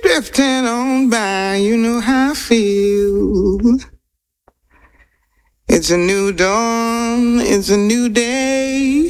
Drifting on by, you know how I feel. It's a new dawn, it's a new day.